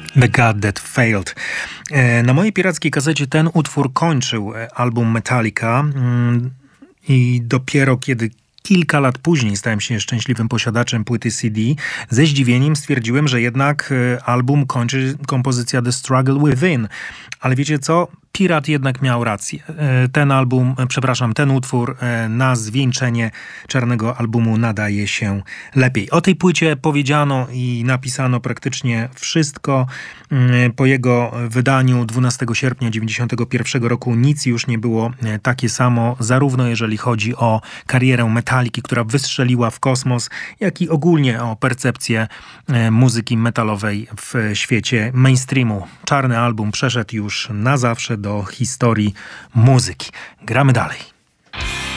The God That Failed. Na mojej pirackiej kasecie ten utwór kończył album Metallica i dopiero kiedy kilka lat później stałem się szczęśliwym posiadaczem płyty CD, ze zdziwieniem stwierdziłem, że jednak album kończy kompozycja The Struggle Within. Ale wiecie co? Pirat jednak miał rację. Ten utwór na zwieńczenie czarnego albumu nadaje się lepiej. O tej płycie powiedziano i napisano praktycznie wszystko. Po jego wydaniu 12 sierpnia 1991 roku nic już nie było takie samo, zarówno jeżeli chodzi o karierę Metalliki, która wystrzeliła w kosmos, jak i ogólnie o percepcję muzyki metalowej w świecie mainstreamu. Czarny album przeszedł już na zawsze do historii muzyki. Gramy dalej.